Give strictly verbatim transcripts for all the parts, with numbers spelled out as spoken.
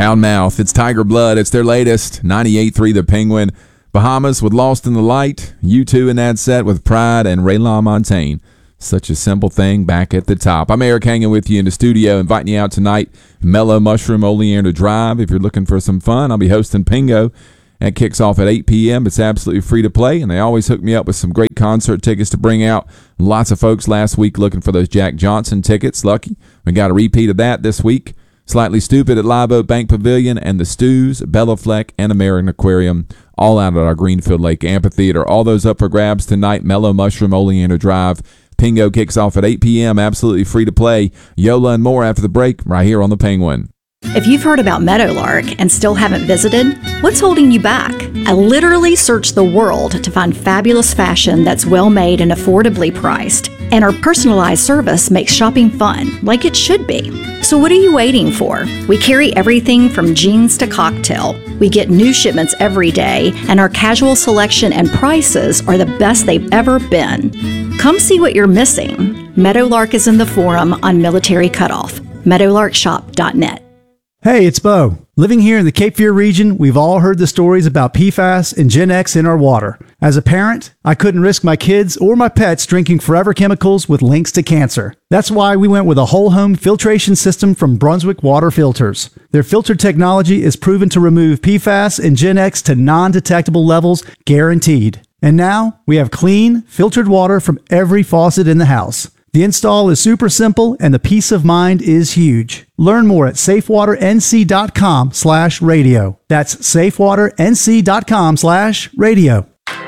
Pound Mouth. It's Tiger Blood. It's their latest. ninety-eight three The Penguin. Bahamas with Lost in the Light. U two in that set with Pride and Ray LaMontagne. Such a simple thing back at the top. I'm Eric hanging with you in the studio, inviting you out tonight. Mellow Mushroom Oleander Drive. If you're looking for some fun, I'll be hosting Pingo. That kicks off at eight p.m. It's absolutely free to play, and they always hook me up with some great concert tickets to bring out. Lots of folks last week looking for those Jack Johnson tickets. Lucky. We got a repeat of that this week. Slightly Stupid at Live Oak Bank Pavilion, and the Stews, Bella Fleck, and American Aquarium, all out at our Greenfield Lake Amphitheater. All those up for grabs tonight. Mellow Mushroom Oleander Drive. Pingo kicks off at eight p.m. Absolutely free to play. Yola and more after the break right here on The Penguin. If you've heard about Meadowlark and still haven't visited, what's holding you back? I literally searched the world to find fabulous fashion that's well made and affordably priced. And our personalized service makes shopping fun, like it should be. So what are you waiting for? We carry everything from jeans to cocktail. We get new shipments every day, and our casual selection and prices are the best they've ever been. Come see what you're missing. Meadowlark is in the Forum on Military Cutoff. meadowlark shop dot net. Hey, it's Bo. Living here in the Cape Fear region, we've all heard the stories about P FAS and Gen X in our water. As a parent, I couldn't risk my kids or my pets drinking forever chemicals with links to cancer. That's why we went with a whole home filtration system from Brunswick Water Filters. Their filter technology is proven to remove P FAS and Gen X to non-detectable levels, guaranteed. And now, we have clean, filtered water from every faucet in the house. The install is super simple and the peace of mind is huge. Learn more at safewater.nc.com slash radio. That's safewater.nc.com slash radio.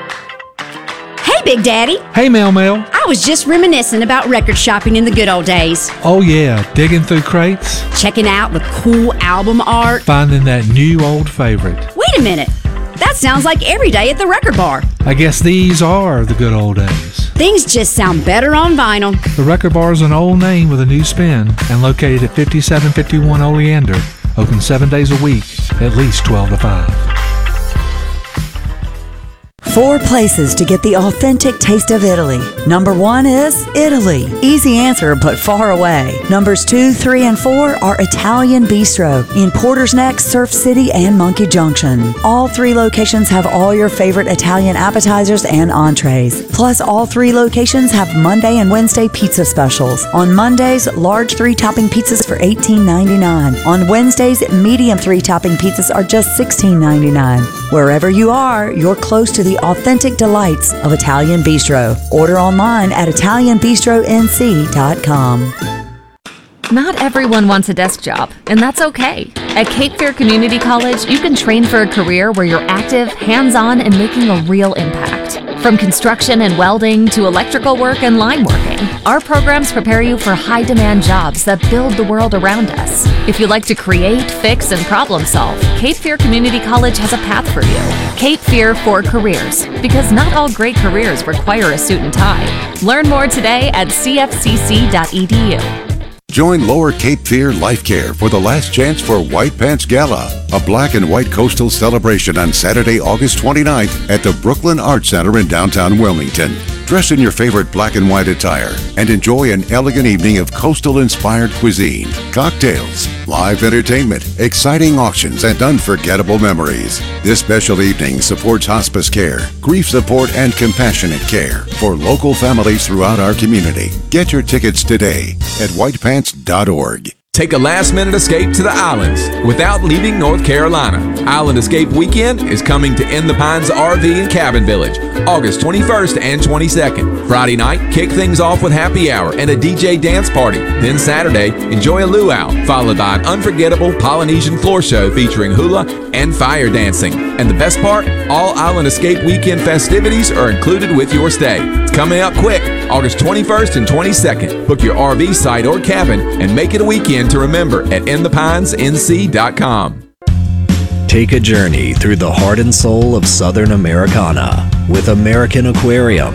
Hey, Big Daddy. Hey, Mel Mel. I was just reminiscing about record shopping in the good old days. Oh, yeah. Digging through crates. Checking out the cool album art. Finding that new old favorite. Wait a minute. That sounds like every day at the record bar. I guess these are the good old days. Things just sound better on vinyl. The record bar is an old name with a new spin and located at fifty-seven fifty-one Oleander. Open seven days a week, at least twelve to five. Four places to get the authentic taste of Italy. Number one is Italy. Easy answer, but far away. Numbers two, three, and four are Italian Bistro in Porter's Neck, Surf City, and Monkey Junction. All three locations have all your favorite Italian appetizers and entrees. Plus, all three locations have Monday and Wednesday pizza specials. On Mondays, large three-topping pizzas for eighteen ninety-nine. On Wednesdays, medium three-topping pizzas are just sixteen ninety-nine. Wherever you are, you're close to the authentic delights of Italian Bistro. Order online at italian bistro n c dot com. Not everyone wants a desk job, and that's okay. At Cape Fear Community College, you can train for a career where you're active, hands-on, and making a real impact. From construction and welding to electrical work and line working, our programs prepare you for high-demand jobs that build the world around us. If you like to create, fix, and problem-solve, Cape Fear Community College has a path for you. Cape Fear for Careers, because not all great careers require a suit and tie. Learn more today at c f c c dot e d u. Join Lower Cape Fear Life Care for the last chance for White Pants Gala, a black and white coastal celebration on Saturday, August twenty-ninth at the Brooklyn Arts Center in downtown Wilmington. Dress in your favorite black and white attire and enjoy an elegant evening of coastal-inspired cuisine, cocktails, live entertainment, exciting auctions, and unforgettable memories. This special evening supports hospice care, grief support, and compassionate care for local families throughout our community. Get your tickets today at white pants dot org. Take a last-minute escape to the islands without leaving North Carolina. Island Escape Weekend is coming to In the Pines R V and Cabin Village, August twenty-first and twenty-second. Friday night, kick things off with happy hour and a D J dance party. Then Saturday, enjoy a luau, followed by an unforgettable Polynesian floor show featuring hula and fire dancing. And the best part, all Island Escape Weekend festivities are included with your stay. It's coming up quick, August twenty-first and twenty-second. Book your R V site or cabin and make it a weekend to remember at in the pines n c dot com. Take a journey through the heart and soul of Southern Americana with American Aquarium.